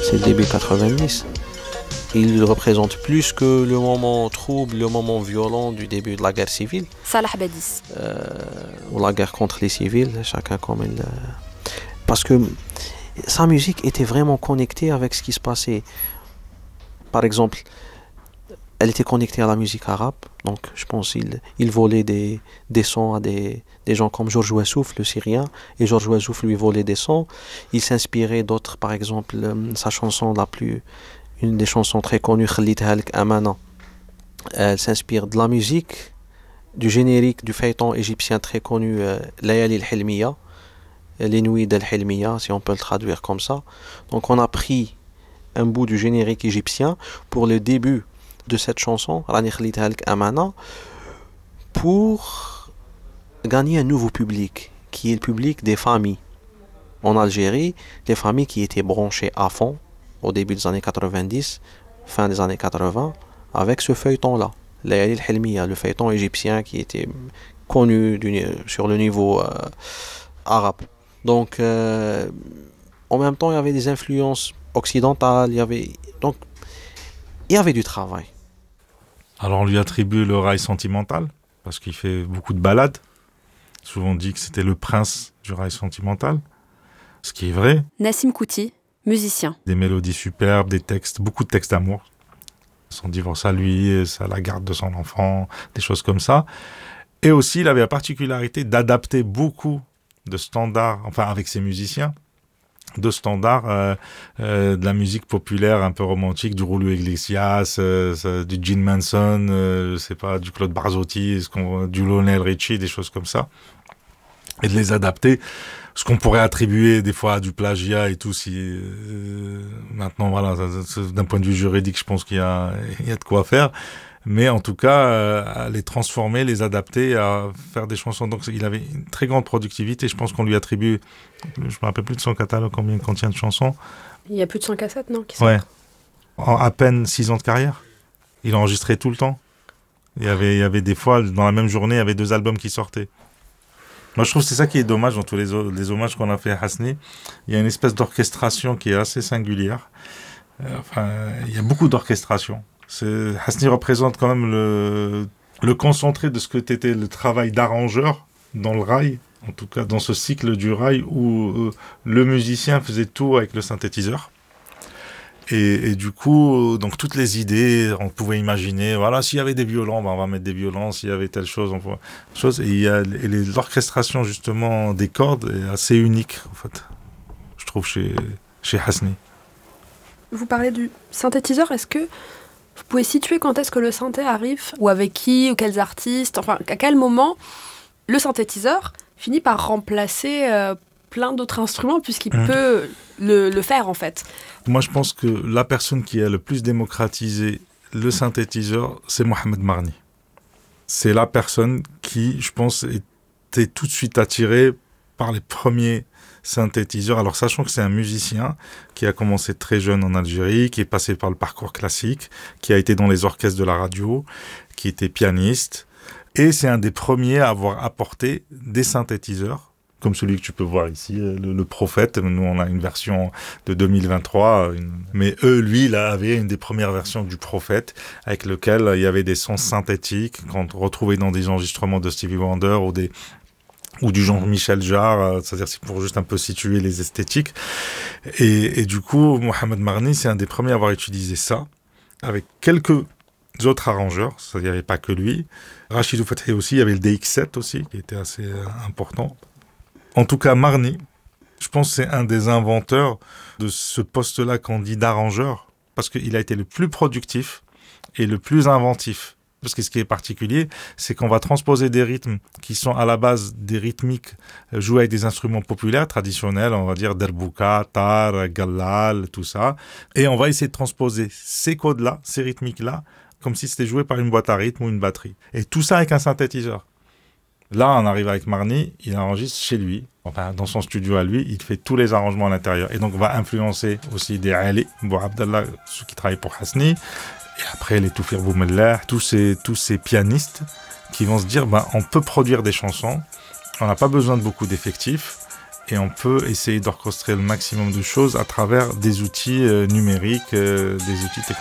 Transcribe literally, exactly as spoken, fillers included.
c'est le début quatre-vingt-dix. Il représente plus que le moment trouble, le moment violent du début de la guerre civile. Salah Badis. Euh, ou la guerre contre les civils, chacun comme il... Parce que sa musique était vraiment connectée avec ce qui se passait. Par exemple, elle était connectée à la musique arabe. Donc, je pense qu'il il volait des, des sons à des, des gens comme Georges Ouassouf, le Syrien. Et Georges Ouassouf lui volait des sons. Il s'inspirait d'autres, par exemple, euh, sa chanson la plus... Une des chansons très connues, Khalidha Lek Amana. Elle s'inspire de la musique, du générique du feuilleton égyptien très connu, euh, Layali al-Hilmiya, les nuits d'Al-Hilmiya, si on peut le traduire comme ça. Donc on a pris un bout du générique égyptien pour le début de cette chanson, Rani Khalidha Lek Amana, pour gagner un nouveau public, qui est le public des familles. En Algérie, les familles qui étaient branchées à fond, au début des années quatre-vingt-dix, fin des années quatre-vingts, avec ce feuilleton-là, Layali al-Hilmiya, le feuilleton égyptien qui était connu du, sur le niveau euh, arabe. Donc, euh, en même temps, il y avait des influences occidentales, il y avait, donc, il y avait du travail. Alors, on lui attribue le rail sentimental, parce qu'il fait beaucoup de ballades. Souvent on dit que c'était le prince du rail sentimental, ce qui est vrai. Nassim Kouti, musicien. Des mélodies superbes, des textes, beaucoup de textes d'amour. Son divorce à lui, ça, la garde de son enfant, des choses comme ça. Et aussi, il avait la particularité d'adapter beaucoup de standards, enfin avec ses musiciens, de standards euh, euh, de la musique populaire un peu romantique, du Julio Iglesias, euh, ça, du Gene Manson, euh, je sais pas, du Claude Barzotti, ce qu'on, du Lionel Richie, des choses comme ça. Et de les adapter, ce qu'on pourrait attribuer des fois à du plagiat et tout, si euh, maintenant voilà, d'un point de vue juridique, je pense qu'il y a, il y a de quoi faire. Mais en tout cas, euh, à les transformer, les adapter, à faire des chansons. Donc il avait une très grande productivité. Je pense qu'on lui attribue, je me rappelle plus de son catalogue, combien il contient de chansons. Il y a plus de cent cassettes, non, qui sont... Ouais. En à peine six ans de carrière. Il enregistrait tout le temps. Il y avait, il y avait des fois, dans la même journée, il y avait deux albums qui sortaient. Moi, je trouve que c'est ça qui est dommage dans tous les, les hommages qu'on a fait à Hasni. Il y a une espèce d'orchestration qui est assez singulière. Euh, enfin, il y a beaucoup d'orchestration. C'est, Hasni représente quand même le, le concentré de ce que était le travail d'arrangeur dans le rail, en tout cas dans ce cycle du rail où euh, le musicien faisait tout avec le synthétiseur. Et, et du coup, donc toutes les idées, on pouvait imaginer, voilà, s'il y avait des violons, ben on va mettre des violons, s'il y avait telle chose, on va chose. Et il y a et les, l'orchestration justement des cordes est assez unique en fait, je trouve chez chez Hasni. Vous parlez du synthétiseur, est-ce que vous pouvez situer quand est-ce que le synthé arrive, ou avec qui, ou quels artistes, enfin à quel moment le synthétiseur finit par remplacer euh, plein d'autres instruments puisqu'il mmh. peut le, le faire en fait. Moi je pense que la personne qui a le plus démocratisé le synthétiseur, c'est Mohamed Marni. C'est la personne qui, je pense, était tout de suite attirée par les premiers synthétiseur. Alors, sachant que c'est un musicien qui a commencé très jeune en Algérie, qui est passé par le parcours classique, qui a été dans les orchestres de la radio, qui était pianiste. Et c'est un des premiers à avoir apporté des synthétiseurs, comme celui que tu peux voir ici, le, le Prophète. Nous, on a une version de deux mille vingt-trois. Une... Mais eux, lui, il avait une des premières versions du Prophète, avec lequel il y avait des sons synthétiques qu'on retrouvait dans des enregistrements de Stevie Wonder ou des ou du genre Michel Jarre, c'est-à-dire c'est pour juste un peu situer les esthétiques. Et, et du coup, Mohamed Marni, c'est un des premiers à avoir utilisé ça, avec quelques autres arrangeurs, c'est-à-dire il n'y avait pas que lui. Rachidou Fathi aussi, il y avait le D X sept aussi, qui était assez euh, important. En tout cas, Marni, je pense que c'est un des inventeurs de ce poste-là qu'on dit d'arrangeur, parce qu'il a été le plus productif et le plus inventif. Parce que ce qui est particulier, c'est qu'on va transposer des rythmes qui sont à la base des rythmiques joués avec des instruments populaires, traditionnels, on va dire derbouka, tar, gallal, tout ça. Et on va essayer de transposer ces codes-là, ces rythmiques-là, comme si c'était joué par une boîte à rythme ou une batterie. Et tout ça avec un synthétiseur. Là, on arrive avec Marni, il enregistre chez lui, enfin dans son studio à lui, il fait tous les arrangements à l'intérieur. Et donc, on va influencer aussi des Ali, Bou Abdallah, ceux qui travaillent pour Hasni. Et après, les Toufir Boumellah, tous ces, tous ces pianistes qui vont se dire, ben, on peut produire des chansons, on n'a pas besoin de beaucoup d'effectifs, et on peut essayer d'orchestrer le maximum de choses à travers des outils euh, numériques, euh, des outils technologiques.